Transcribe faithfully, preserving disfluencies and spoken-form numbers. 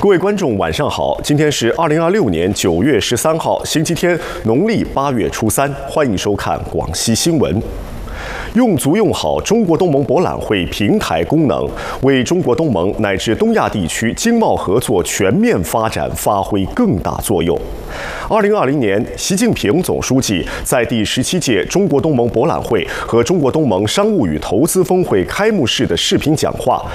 各位观众，晚上好！今天是二零二六年九月十三号，星期天，农历八月初三。欢迎收看广西新闻。用足用好中国东盟博览会平台功能，为中国东盟乃至东亚地区经贸合作全面发展发挥更大作用。二零二零年，习近平总书记在第十七届中国东盟博览会和中国东盟商务与投资峰会开幕式的视频讲话，